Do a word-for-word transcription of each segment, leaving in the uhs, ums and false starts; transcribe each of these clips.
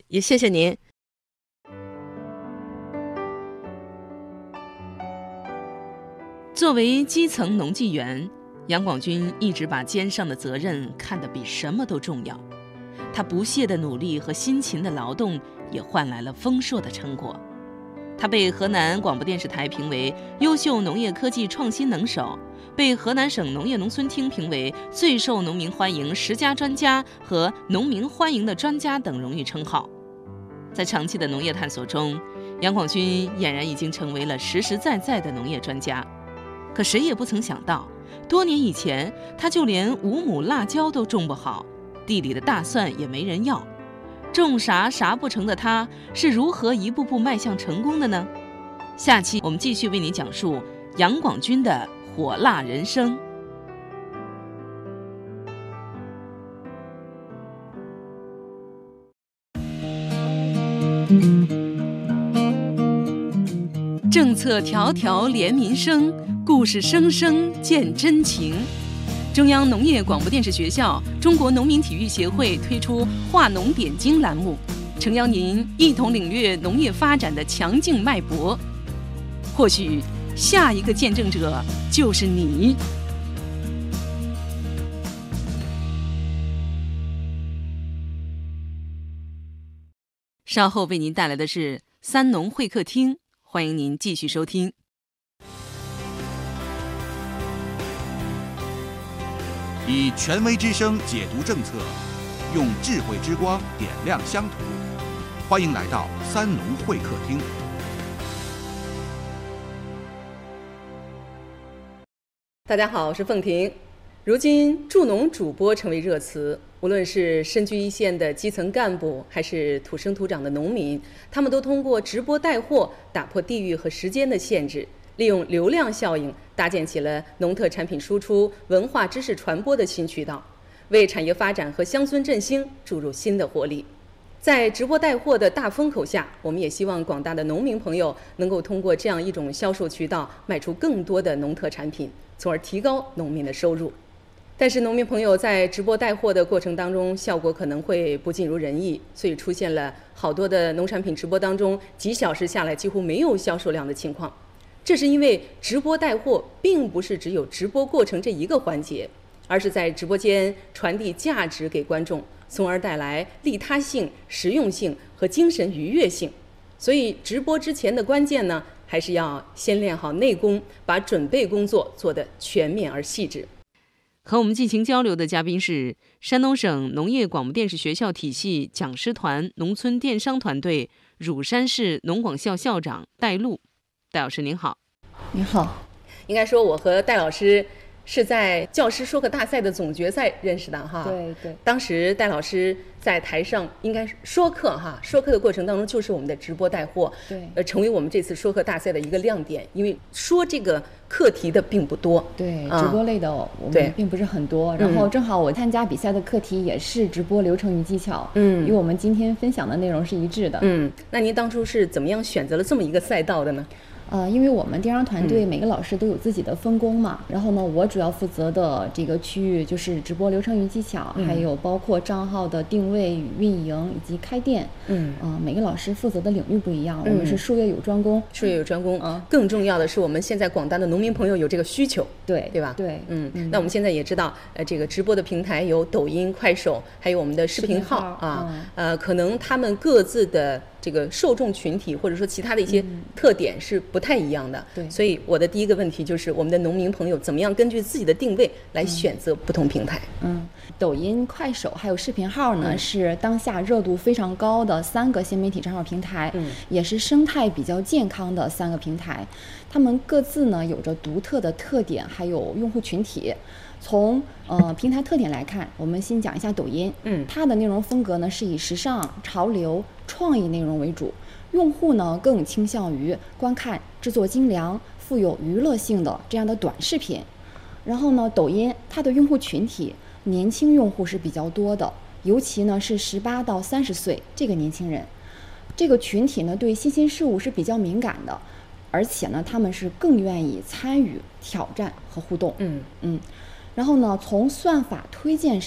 也谢谢您。作为基层农技员，杨广军一直把肩上的责任看得比什么都重要。他不懈的努力和辛勤的劳动也换来了丰硕的成果。他被河南广播电视台评为优秀农业科技创新能手，被河南省农业农村厅评为最受农民欢迎十佳专家和农民欢迎的专家等荣誉称号。在长期的农业探索中，杨广军俨然已经成为了实实在在的农业专家。可谁也不曾想到，多年以前他就连五亩辣椒都种不好，地里的大蒜也没人要，种啥啥不成的他是如何一步步迈向成功的呢？下期我们继续为您讲述杨广军的火辣人生。政策条条连民生，故事声声见真情。中央农业广播电视学校、中国农民体育协会推出“化农点睛”栏目，诚邀您一同领略农业发展的强劲脉搏。或许下一个见证者就是你。稍后为您带来的是三农会客厅，欢迎您继续收听。 以权威之声解读政策，用智慧之光点亮乡土。欢迎来到三农会客厅。 大家好，我是凤婷。如今助农主播成为热词，无论是身居一线的基层干部，还是土生土长的农民，他们都通过直播带货打破地域和时间的限制，利用流量效应搭建起了农特产品输出、文化知识传播的新渠道，为产业发展和乡村振兴注入新的活力。在直播带货的大风口下，我们也希望广大的农民朋友能够通过这样一种销售渠道卖出更多的农特产品，从而提高农民的收入。但是农民朋友在直播带货的过程当中，效果可能会不尽如人意，所以出现了好多的农产品直播当中几小时下来几乎没有销售量的情况。这是因为直播带货并不是只有直播过程这一个环节，而是在直播间传递价值给观众，从而带来利他性、实用性和精神愉悦性。所以直播之前的关键呢，还是要先练好内功，把准备工作做得全面而细致。 和我们进行交流的嘉宾是山东省农业广播电视学校体系讲师团农村电商团队乳山市农广校校长戴璐。戴老师您好。 您好。 应该说我和戴老师是在教师说课大赛的总决赛认识的哈。 对对。 当时戴老师在台上应该说课哈，说课的过程当中就是我们的直播带货， 对， 呃，成为我们这次说课大赛的一个亮点，因为说这个课题的并不多， 对， 嗯、 直播类的我们并不是很多。然后正好我参加比赛的课题也是直播流程与技巧，嗯，与我们今天分享的内容是一致的。 嗯，那您当初是怎么样选择了这么一个赛道的呢？ 呃，因为我们电商团队每个老师都有自己的分工嘛，嗯、然后呢，我主要负责的这个区域就是直播流程与技巧，嗯、还有包括账号的定位与运营以及开店。嗯，呃，每个老师负责的领域不一样，嗯、我们是术业有专攻， 术业有专攻。嗯，更重要的是，我们现在广大的农民朋友有这个需求， 对对吧？ 对， 嗯，嗯那我们现在也知道，呃，这个直播的平台有抖音、快手，还有我们的视频号啊，嗯、呃，可能他们各自的这个受众群体或者说其他的一些特点是不太一样的。 嗯、对， 所以我的第一个问题就是我们的农民朋友怎么样根据自己的定位来选择不同平台？ 嗯，抖音、快手还有视频号呢，嗯、是当下热度非常高的三个新媒体账号平台，嗯、也是生态比较健康的三个平台。它们各自呢有着独特的特点，还有用户群体。从呃平台特点来看，我们先讲一下抖音。嗯，它的内容风格呢是以时尚、潮流、创意内容为主，用户呢更倾向于观看制作精良、富有娱乐性的这样的短视频。然后呢，抖音它的用户群体年轻用户是比较多的，尤其呢是十八到三十岁这个年轻人，这个群体呢对新鲜事物是比较敏感的，而且呢他们是更愿意参与、挑战和互动。嗯嗯。然后呢，从算法推荐上，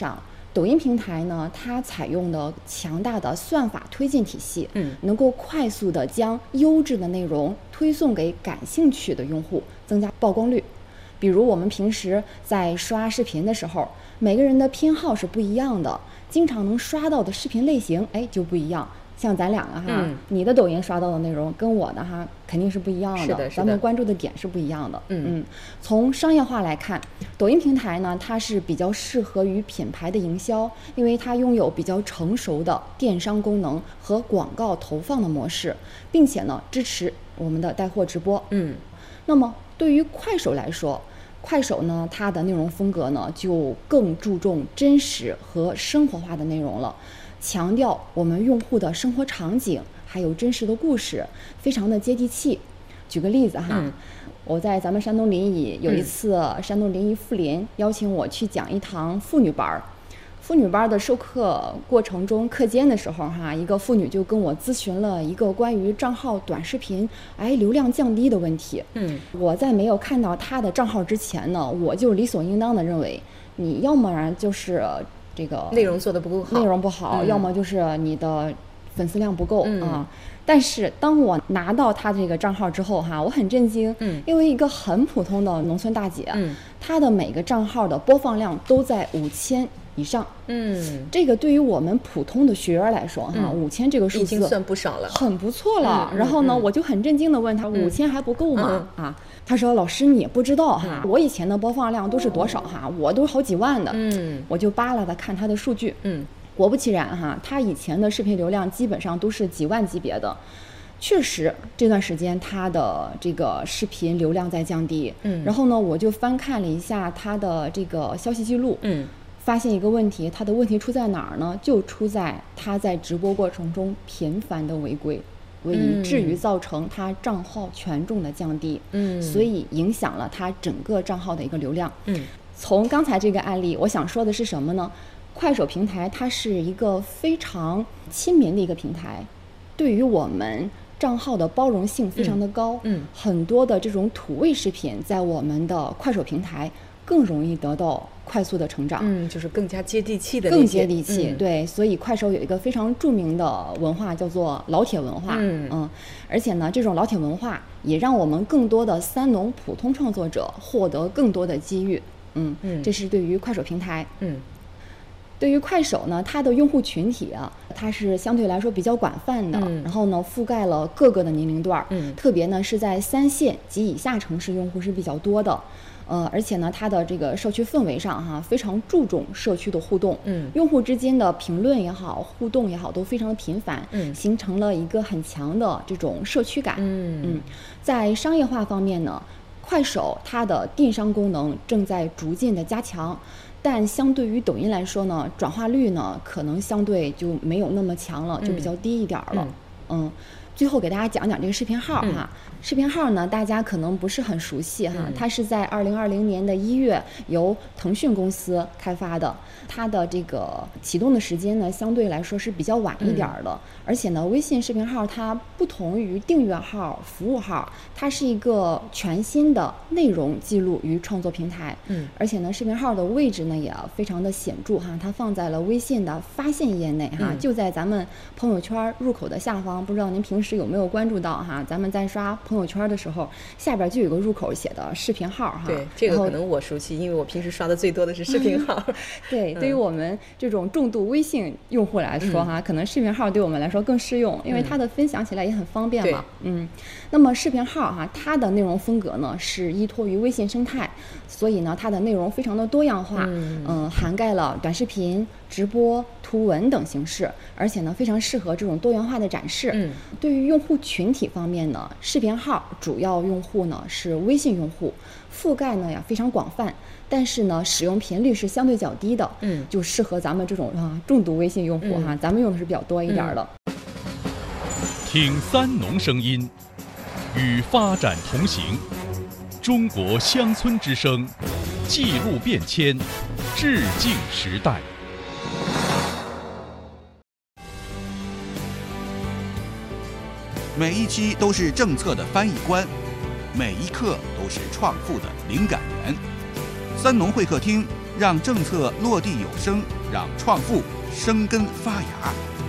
抖音平台呢，它采用的强大的算法推荐体系，嗯，能够快速的将优质的内容推送给感兴趣的用户，增加曝光率。比如我们平时在刷视频的时候，每个人的偏好是不一样的，经常能刷到的视频类型，哎，就不一样。像咱两个哈、嗯，你的抖音刷到的内容跟我的哈肯定是不一样的， 是的， 咱们关注的点是不一样的。 嗯嗯，从商业化来看，抖音平台呢，它是比较适合于品牌的营销，因为它拥有比较成熟的电商功能和广告投放的模式，并且呢支持我们的带货直播。 嗯， 那么对于快手来说，快手呢，它的内容风格呢就更注重真实和生活化的内容了。强调我们用户的生活场景，还有真实的故事，非常的接地气。举个例子哈， 嗯、 我在咱们山东临沂有一次，嗯、山东临沂妇联邀请我去讲一堂妇女班。妇女班的授课过程中，课间的时候哈，一个妇女就跟我咨询了一个关于账号短视频哎流量降低的问题。 嗯， 我在没有看到她的账号之前呢，我就理所应当的认为，你要么然就是这个内容做得不够好， 内容不好，嗯、要么就是你的粉丝量不够、 嗯、 啊。但是当我拿到他这个账号之后哈，我很震惊， 嗯， 因为一个很普通的农村大姐， 嗯， 她的每个账号的播放量都在五千以上， 嗯， 这个对于我们普通的学员来说哈， 嗯、 五千这个数字已经算不少了， 很不错了。 嗯、 然后呢， 嗯、 我就很震惊的问他，五千还不够吗？ 嗯、 啊？他说：“老师，你也不知道哈， 嗯、 我以前的播放量都是多少哈，我都好几万的。” 嗯， 我就扒拉的看他的数据， 嗯， 果不其然哈，他以前的视频流量基本上都是几万级别的，确实这段时间他的这个视频流量在降低。 嗯， 然后呢，我就翻看了一下他的这个消息记录， 嗯， 发现一个问题，他的问题出在哪儿呢？就出在他在直播过程中频繁的违规。以至于造成他账号权重的降低， 嗯， 所以影响了他整个账号的一个流量。 嗯， 从刚才这个案例，我想说的是什么呢？快手平台它是一个非常亲民的一个平台，对于我们账号的包容性非常的高。 嗯，嗯很多的这种土味视频在我们的快手平台更容易得到快速的成长， 嗯，就是更加接地气的那些， 更接地气， 嗯、 对，所以快手有一个非常著名的文化叫做老铁文化， 嗯嗯，而且呢，这种老铁文化也让我们更多的三农普通创作者获得更多的机遇，嗯嗯， 这是对于快手平台， 嗯。 对于快手呢，它的用户群体啊，它是相对来说比较广泛的， 嗯、 然后呢，覆盖了各个的年龄段， 嗯， 特别呢是在三线及以下城市用户是比较多的。呃，而且呢，它的这个社区氛围上哈，非常注重社区的互动， 嗯， 用户之间的评论也好，互动也好，都非常的频繁， 嗯， 形成了一个很强的这种社区感， 嗯嗯，在商业化方面呢，快手它的电商功能正在逐渐的加强，但相对于抖音来说呢，转化率呢可能相对就没有那么强了，就比较低一点了，嗯。嗯最后给大家讲讲这个视频号哈，嗯、视频号呢，大家可能不是很熟悉哈，嗯、它是在二零二零年的一月由腾讯公司开发的，它的这个启动的时间呢，相对来说是比较晚一点的，嗯、而且呢，微信视频号它不同于订阅号、服务号，它是一个全新的内容记录与创作平台， 嗯， 而且呢，视频号的位置呢也非常的显著哈，它放在了微信的发现页内哈， 嗯、 就在咱们朋友圈入口的下方，不知道您平时有没有关注到哈？咱们在刷朋友圈的时候，下边就有个入口写的视频号哈。 对，这个可能我熟悉，因为我平时刷的最多的是视频号。 对，对于我们这种重度微信用户来说哈，嗯、可能视频号对我们来说更适用，因为它的分享起来也很方便嘛。嗯，那么视频号哈，它的内容风格呢是依托于微信生态，所以呢，它的内容非常的多样化，嗯、呃，涵盖了短视频、直播、图文等形式，而且呢，非常适合这种多元化的展示。 嗯， 对于用户群体方面呢，视频号主要用户呢是微信用户，覆盖呢也非常广泛，但是呢使用频率是相对较低的， 嗯， 就适合咱们这种啊重度微信用户哈，嗯、咱们用的是比较多一点的。 嗯、 听三农声音，与发展同行，中国乡村之声，记录变迁，致敬时代。 每一期都是政策的翻译官，每一刻都是创富的灵感源。三农会客厅让政策落地有声，让创富生根发芽。